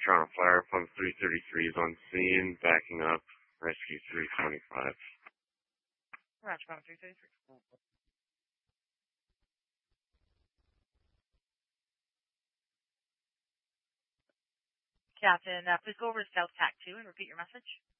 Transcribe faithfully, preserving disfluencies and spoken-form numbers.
Toronto Fire, Pump three thirty-three is on scene, backing up, Rescue three twenty-five. Roger, Pump three thirty-three. Captain, uh, please go over to South Tac two and repeat your message.